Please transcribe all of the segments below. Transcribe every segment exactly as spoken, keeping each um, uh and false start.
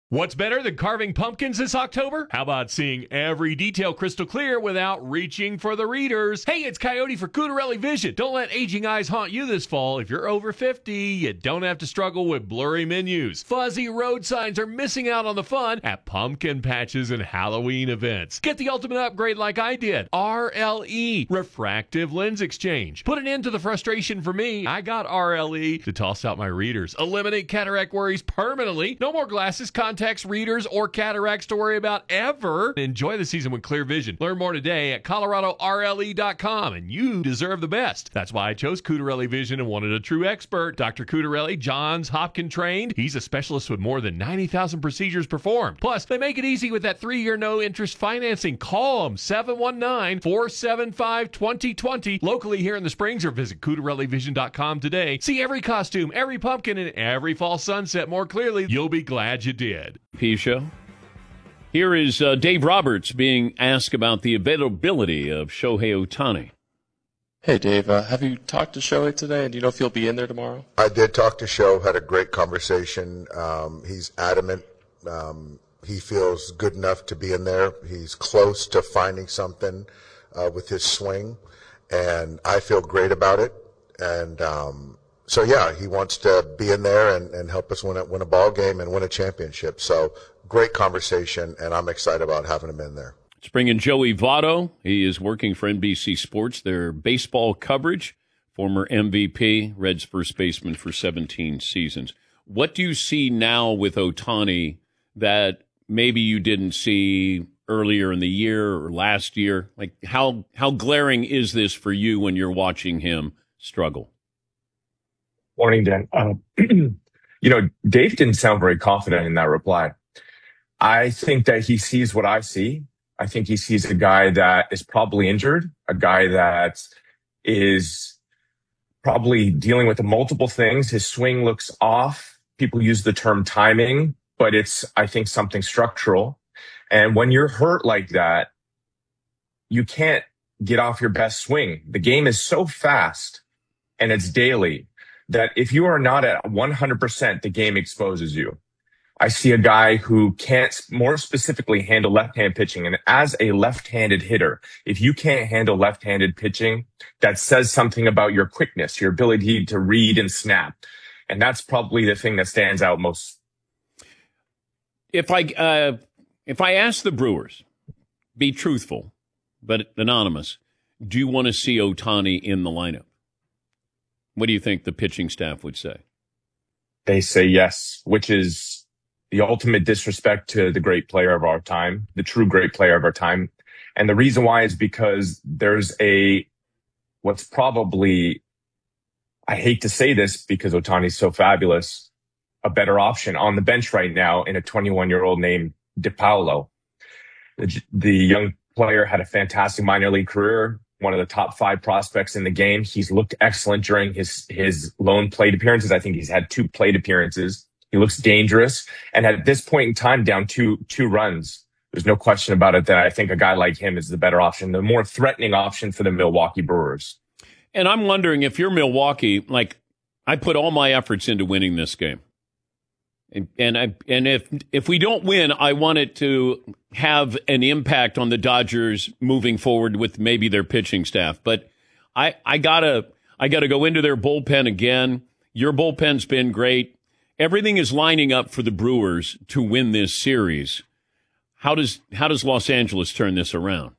What's better than carving pumpkins this October? How about seeing every detail crystal clear without reaching for the readers? Hey, it's Coyote for Cutarelli Vision. Don't let aging eyes haunt you this fall. If you're over fifty, you don't have to struggle with blurry menus. Fuzzy road signs are missing out on the fun at pumpkin patches and Halloween events. Get the ultimate upgrade like I did. R L E, Refractive Lens Exchange. Put an end to the frustration for me. I got R L E to toss out my readers. Eliminate cataract worries permanently. No more glasses, contacts, readers, or cataracts to worry about ever. Enjoy the season with clear vision. Learn more today at Colorado R L E dot com, and you deserve the best. That's why I chose Cutarelli Vision and wanted a true expert. Doctor Cutarelli, Johns Hopkins trained. He's a specialist with more than ninety thousand procedures performed. Plus, they make it easy with that three-year no-interest financing. Call them, seven one nine, four seven five, two zero two zero. Locally here in the Springs, or visit Cutarelli Vision dot com today. See every costume, every pumpkin, and every fall sunset more clearly. You'll be glad you did. P show. Here is uh, Dave Roberts being asked about the availability of Shohei Ohtani. Hey, Dave, uh, have you talked to Shohei today, and do you know if he'll be in there tomorrow? I did talk to Sho, had a great conversation. Um, he's adamant. Um, he feels good enough to be in there. He's close to finding something uh, with his swing, and I feel great about it. And um, so, yeah, he wants to be in there and, and help us win a, win a ball game and win a championship. So great conversation, and I'm excited about having him in there. Let's bring in Joey Votto. He is working for N B C Sports, their baseball coverage, former M V P, Reds first baseman for seventeen seasons. What do you see now with Ohtani that maybe you didn't see earlier in the year or last year? Like, how how glaring is this for you when you're watching him struggle? Morning, Dan. Uh, you know, Dave didn't sound very confident in that reply. I think that he sees what I see. I think he sees a guy that is probably injured, a guy that is probably dealing with multiple things. His swing looks off. People use the term timing, but it's, I think, something structural. And when you're hurt like that, you can't get off your best swing. The game is so fast and it's daily that if you are not at one hundred percent, the game exposes you. I see a guy who can't more specifically handle left-hand pitching. And as a left-handed hitter, if you can't handle left-handed pitching, that says something about your quickness, your ability to read and snap. And that's probably the thing that stands out most. If I, uh, if I ask the Brewers, be truthful, but anonymous, do you want to see Ohtani in the lineup? What do you think the pitching staff would say? They say yes, which is the ultimate disrespect to the great player of our time, the true great player of our time. And the reason why is because there's a, what's probably, I hate to say this because Ohtani's so fabulous, a better option on the bench right now in a twenty-one-year-old named DePaulo. The, the young player had a fantastic minor league career, one of the top five prospects in the game. He's looked excellent during his, his lone plate appearances. I think he's had two plate appearances. He looks dangerous. And at this point in time, down two, two runs, there's no question about it that I think a guy like him is the better option, the more threatening option for the Milwaukee Brewers. And I'm wondering if you're Milwaukee, like, I put all my efforts into winning this game. And, and I, and if, if we don't win, I want it to have an impact on the Dodgers moving forward with maybe their pitching staff. But I, I gotta, I gotta go into their bullpen again. Your bullpen's been great. Everything is lining up for the Brewers to win this series. How does how does Los Angeles turn this around?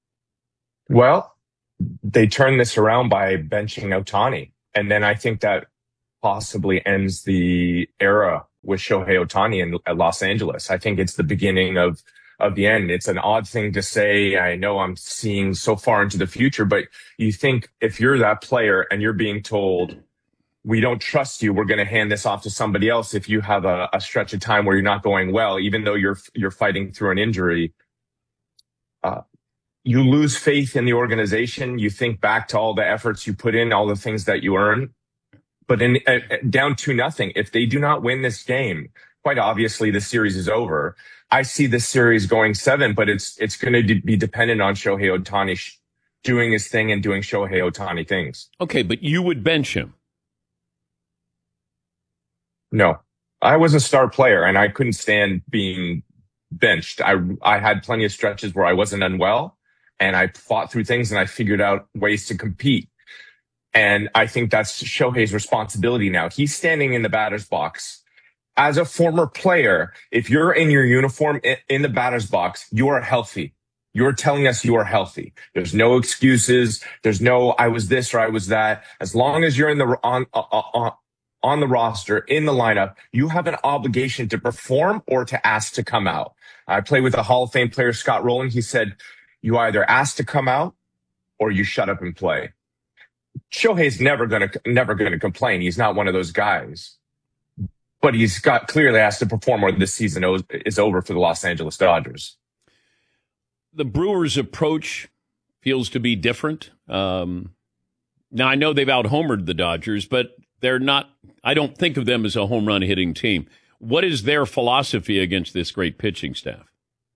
Well, they turn this around by benching Ohtani. And then I think that possibly ends the era with Shohei Ohtani in at Los Angeles. I think it's the beginning of, of the end. It's an odd thing to say. I know I'm seeing so far into the future, but you think if you're that player and you're being told, we don't trust you, we're going to hand this off to somebody else if you have a, a stretch of time where you're not going well, even though you're you're fighting through an injury. Uh, you lose faith in the organization. You think back to all the efforts you put in, all the things that you earn. But in uh, down to nothing, if they do not win this game, quite obviously the series is over. I see this series going seven, but it's it's going to be dependent on Shohei Ohtani sh- doing his thing and doing Shohei Ohtani things. Okay, but you would bench him. No, I was a star player and I couldn't stand being benched. I, I had plenty of stretches where I wasn't unwell and I fought through things and I figured out ways to compete. And I think that's Shohei's responsibility now. He's standing in the batter's box. As a former player, if you're in your uniform in the batter's box, you are healthy. You're telling us you are healthy. There's no excuses. There's no, I was this or I was that. As long as you're in the, on, on, on the roster, in the lineup, you have an obligation to perform or to ask to come out. I played with a Hall of Fame player, Scott Rowland. He said, you either ask to come out or you shut up and play. Shohei's never going to, never going to complain. He's not one of those guys. But he's got clearly has to perform or this season is over for the Los Angeles Dodgers. The Brewers' approach feels to be different. Um, now, I know they've out-homered the Dodgers, but they're not, I don't think of them as a home run hitting team. What is their philosophy against this great pitching staff?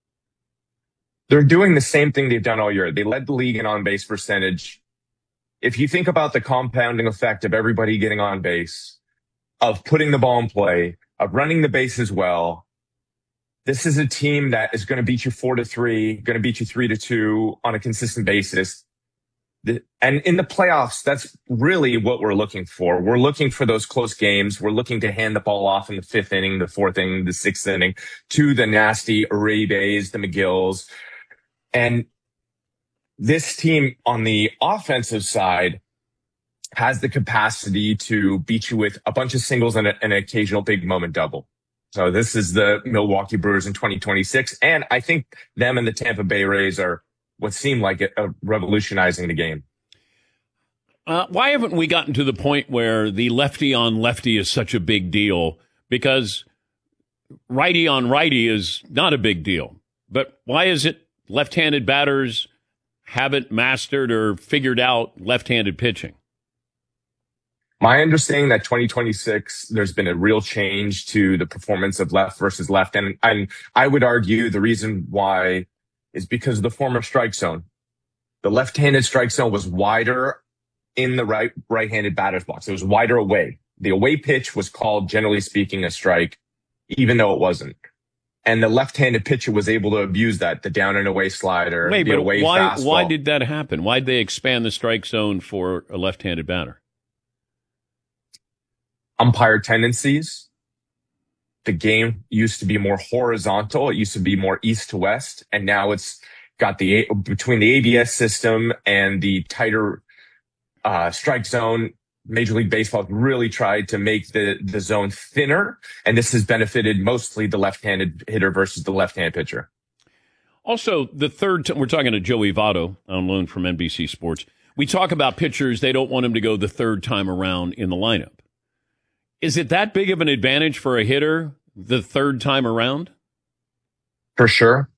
They're doing the same thing they've done all year. They led the league in on-base percentage. If you think about the compounding effect of everybody getting on base, of putting the ball in play, of running the bases well, this is a team that is going to beat you four to three, going to beat you three to two on a consistent basis. The, and in the playoffs, that's really what we're looking for. We're looking for those close games. We're looking to hand the ball off in the fifth inning, the fourth inning, the sixth inning to the nasty Uribes, the McGills. And this team on the offensive side has the capacity to beat you with a bunch of singles and a, an occasional big moment double. So this is the Milwaukee Brewers in twenty twenty-six. And I think them and the Tampa Bay Rays are what seem like a, a revolutionizing the game. Uh, why haven't we gotten to the point where the lefty on lefty is such a big deal? Because righty on righty is not a big deal. But why is it left-handed batters haven't mastered or figured out left-handed pitching? My understanding that twenty twenty-six, there's been a real change to the performance of left versus left. And, and I would argue the reason why is because of the former strike zone. The left-handed strike zone was wider in the right, right-handed batter's box. It was wider away. The away pitch was called, generally speaking, a strike, even though it wasn't. And the left-handed pitcher was able to abuse that, the down and away slider, Wait, the but away why, fastball. Why did that happen? Why did they expand the strike zone for a left-handed batter? Umpire tendencies. The game used to be more horizontal. It used to be more east to west. And now it's got the, between the A B S system and the tighter uh, strike zone, Major League Baseball really tried to make the, the zone thinner. And this has benefited mostly the left-handed hitter versus the left-hand pitcher. Also, the third, t- we're talking to Joey Votto on loan from N B C Sports. We talk about pitchers, they don't want him to go the third time around in the lineup. Is it that big of an advantage for a hitter the third time around? For sure.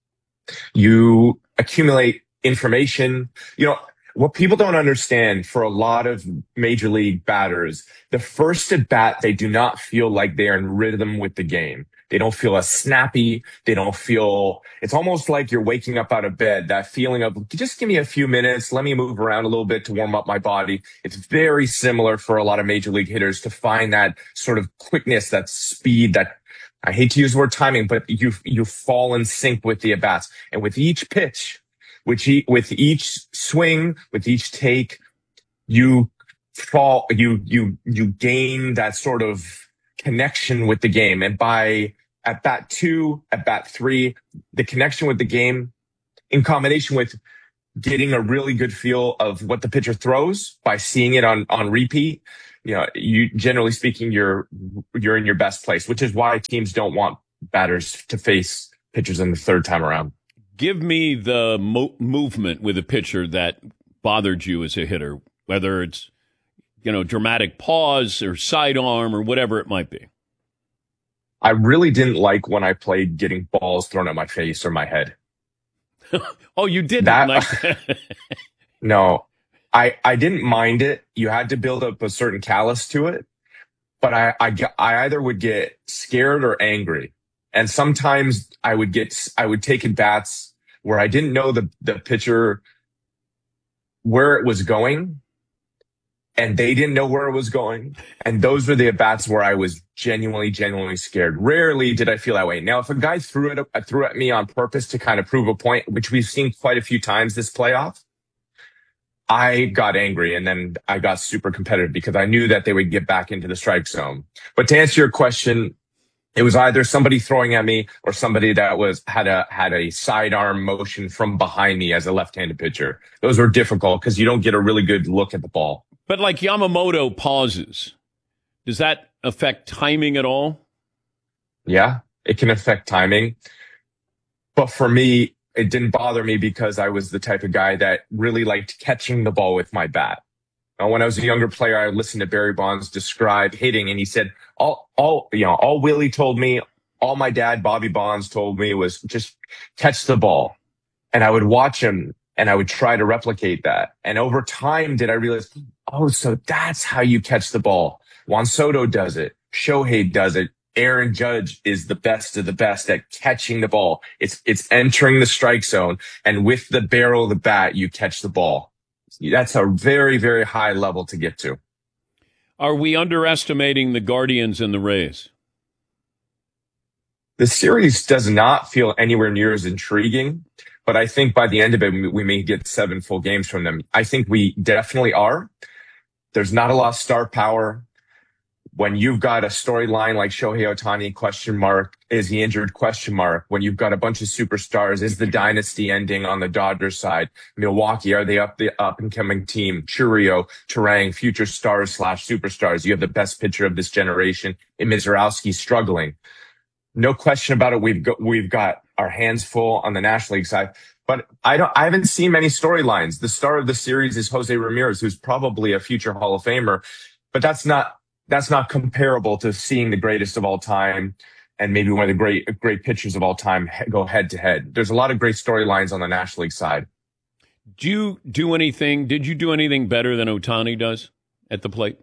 You accumulate information. You know, what people don't understand for a lot of major league batters, the first at bat, they do not feel like they're in rhythm with the game. They don't feel as snappy. They don't feel, it's almost like you're waking up out of bed, that feeling of just give me a few minutes. Let me move around a little bit to warm up my body. It's very similar for a lot of major league hitters to find that sort of quickness, that speed, that I hate to use the word timing, but you, you fall in sync with the at-bats. And with each pitch, with each, with each swing, with each take, you fall, you, you, you gain that sort of connection with the game. And by at bat two, at bat three, the connection with the game in combination with getting a really good feel of what the pitcher throws by seeing it on, on repeat, you know, you generally speaking, you're, you're in your best place, which is why teams don't want batters to face pitchers in the third time around. Give me the mo- movement with a pitcher that bothered you as a hitter, whether it's, you know, dramatic pause or sidearm or whatever it might be. I really didn't like when I played getting balls thrown at my face or my head. Oh, you didn't that, like that? No, I, I didn't mind it. You had to build up a certain callus to it, but I, I, I either would get scared or angry. And sometimes I would get, I would take at bats where I didn't know the, the pitcher, where it was going. and they didn't know where it was going. And those were the at-bats where I was genuinely, genuinely scared. Rarely did I feel that way. Now, if a guy threw it, uh, threw at me on purpose to kind of prove a point, which we've seen quite a few times this playoff, I got angry, and then I got super competitive because I knew that they would get back into the strike zone. But to answer your question, it was either somebody throwing at me or somebody that was had a had a sidearm motion from behind me as a left-handed pitcher. Those were difficult because you don't get a really good look at the ball. But like Yamamoto pauses, does that affect timing at all? Yeah, it can affect timing. But for me, it didn't bother me because I was the type of guy that really liked catching the ball with my bat. Now, when I was a younger player, I listened to Barry Bonds describe hitting, and he said, all, all, you know, all Willie told me, all my dad, Bobby Bonds, told me was just catch the ball. And I would watch him and I would try to replicate that. And over time, did I realize, oh, so that's how you catch the ball. Juan Soto does it. Shohei does it. Aaron Judge is the best of the best at catching the ball. It's, it's entering the strike zone, and with the barrel of the bat, you catch the ball. That's a very, very high level to get to. Are we underestimating the Guardians and the Rays? The series does not feel anywhere near as intriguing, but I think by the end of it, we may get seven full games from them. I think we definitely are. There's not a lot of star power. When you've got a storyline like Shohei Ohtani, question mark, is he injured, question mark. When you've got a bunch of superstars, is the dynasty ending on the Dodgers side? Milwaukee, are they up the up and coming team? Churio, Turang, future stars slash superstars. You have the best pitcher of this generation in Mizorowski struggling. No question about it. We've got, we've got our hands full on the National League side, but I don't, I haven't seen many storylines. The star of the series is Jose Ramirez, who's probably a future Hall of Famer, but that's not, That's not comparable to seeing the greatest of all time and maybe one of the great great pitchers of all time go head to head. There's a lot of great storylines on the National League side. Do you do anything? Did you do anything better than Ohtani does at the plate?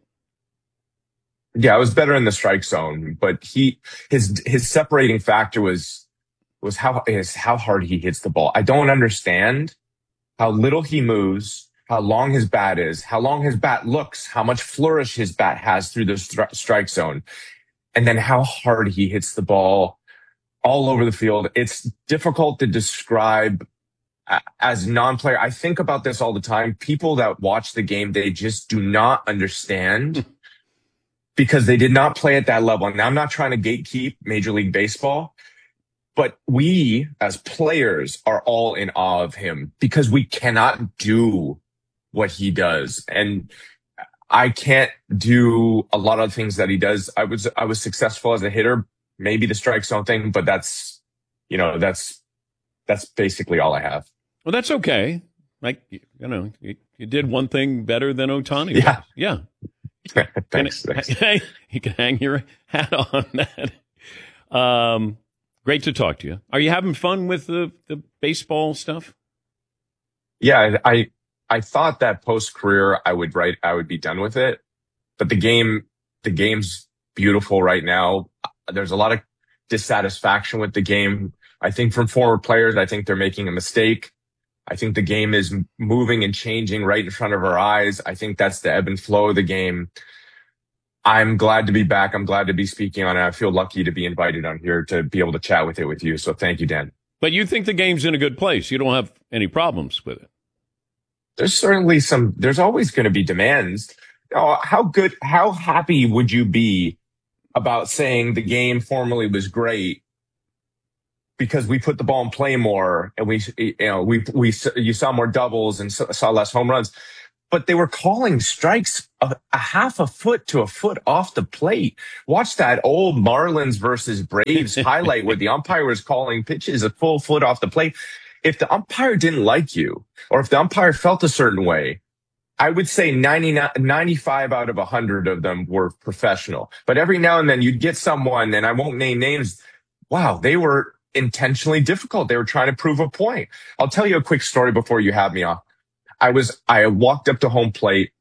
Yeah, I was better in the strike zone, but he his his separating factor was was how is how hard he hits the ball. I don't understand how little he moves, how long his bat is, how long his bat looks, how much flourish his bat has through the stri- strike zone, and then how hard he hits the ball all over the field. It's difficult to describe as a non-player. I think about this all the time. People that watch the game, they just do not understand because they did not play at that level. Now, I'm not trying to gatekeep Major League Baseball, but we as players are all in awe of him because we cannot do what he does. And I can't do a lot of things that he does. I was, I was successful as a hitter, maybe the strike zone thing, but that's, you know, that's, that's basically all I have. Well, that's okay. Like, you know, you, you did one thing better than Ohtani. Yeah. Was. Yeah. thanks, can, thanks. Hey, you can hang your hat on that. Um, great to talk to you. Are you having fun with the, the baseball stuff? Yeah, I, I thought that post career I would write, I would be done with it, but the game, the game's beautiful right now. There's a lot of dissatisfaction with the game. I think from former players, I think they're making a mistake. I think the game is moving and changing right in front of our eyes. I think that's the ebb and flow of the game. I'm glad to be back. I'm glad to be speaking on it. I feel lucky to be invited on here to be able to chat with it with you. So thank you, Dan. But you think the game's in a good place. You don't have any problems with it. There's certainly some, there's always going to be demands. Oh, how good, how happy would you be about saying the game formerly was great because we put the ball in play more and we, you know, we, we, you saw more doubles and saw less home runs, but they were calling strikes a, a half a foot to a foot off the plate. Watch that old Marlins versus Braves highlight where the umpire was calling pitches a full foot off the plate. If the umpire didn't like you, or if the umpire felt a certain way, I would say ninety-nine, ninety-five out of one hundred of them were professional. But every now and then you'd get someone, and I won't name names, wow, they were intentionally difficult. They were trying to prove a point. I'll tell you a quick story before you have me off. I was, I walked up to home plate,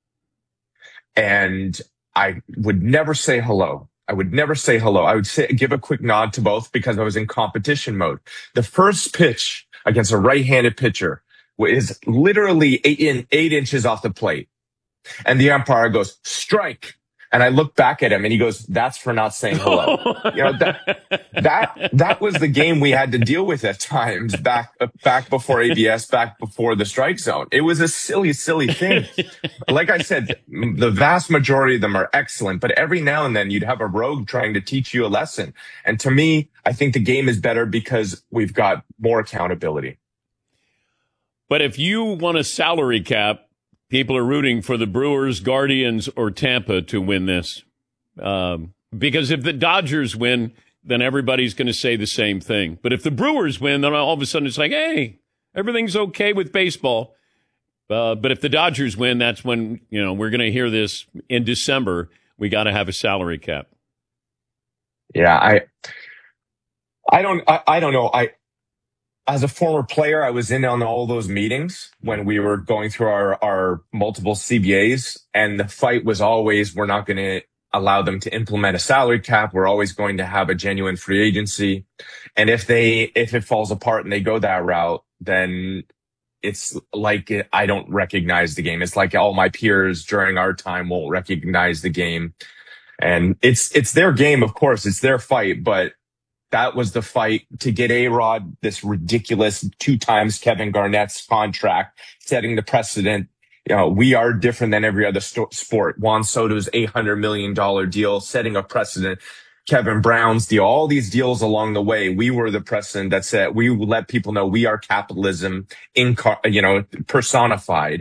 and I would never say hello. I would never say hello. I would say, give a quick nod to both because I was in competition mode. The first pitch against a right-handed pitcher is literally eight, in, eight inches off the plate. And the umpire goes, strike. And I look back at him and he goes, that's for not saying hello. You know, that, that, that was the game we had to deal with at times back, back before A B S, back before the strike zone. It was a silly, silly thing. Like I said, the vast majority of them are excellent, but every now and then you'd have a rogue trying to teach you a lesson. And to me, I think the game is better because we've got more accountability. But if you want a salary cap, people are rooting for the Brewers, Guardians, or Tampa to win this. Um, because if the Dodgers win, then everybody's going to say the same thing. But if the Brewers win, then all of a sudden it's like, hey, everything's okay with baseball. Uh, but if the Dodgers win, that's when, you know, we're going to hear this in December. We got to have a salary cap. Yeah, I, I don't, I, I don't know. I, As a former player, I was in on all those meetings when we were going through our, our multiple C B As, and the fight was always, we're not going to allow them to implement a salary cap. We're always going to have a genuine free agency. And if they, if it falls apart and they go that route, then it's like, I don't recognize the game. It's like all my peers during our time won't recognize the game. And it's, it's their game. Of course, it's their fight, but that was the fight to get A-Rod this ridiculous two times Kevin Garnett's contract, setting the precedent. You know, we are different than every other sto- sport. Juan Soto's eight hundred million dollars deal, setting a precedent. Kevin Brown's deal, all these deals along the way. We were the precedent that said we let people know we are capitalism, incar- you know, personified.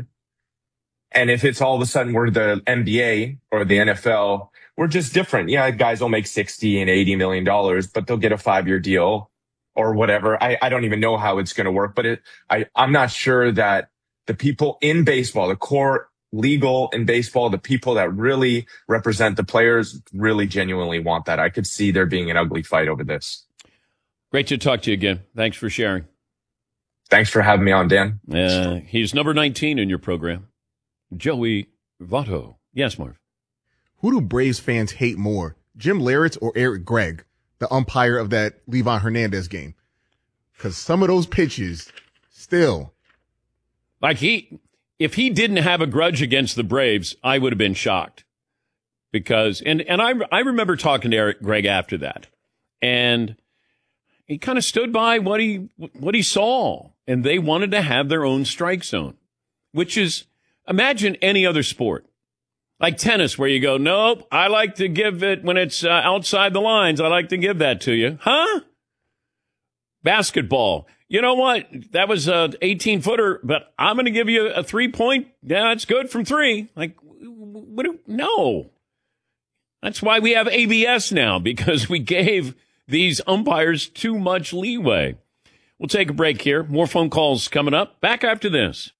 And if it's all of a sudden we're the N B A or the N F L, we're just different. Yeah, guys will make sixty and eighty million dollars, but they'll get a five-year deal or whatever. I, I don't even know how it's going to work, but it, I, I'm not sure that the people in baseball, the core legal in baseball, the people that really represent the players really genuinely want that. I could see there being an ugly fight over this. Great to talk to you again. Thanks for sharing. Thanks for having me on, Dan. Uh, he's number nineteen in your program, Joey Votto. Yes, Marv. Who do Braves fans hate more, Jim Leyritz or Eric Gregg, the umpire of that Livan Hernandez game? Because some of those pitches still. Like he, if he didn't have a grudge against the Braves, I would have been shocked. Because, and, and I, I remember talking to Eric Gregg after that. And he kind of stood by what he, what he saw. And they wanted to have their own strike zone, which is, imagine any other sport. Like tennis, where you go, nope, I like to give it when it's uh, outside the lines. I like to give that to you. Huh? Basketball. You know what? That was a eighteen-footer, but I'm going to give you a three-point. Yeah, it's good from three. Like, what do, no. That's why we have A B S now, because we gave these umpires too much leeway. We'll take a break here. More phone calls coming up. Back after this.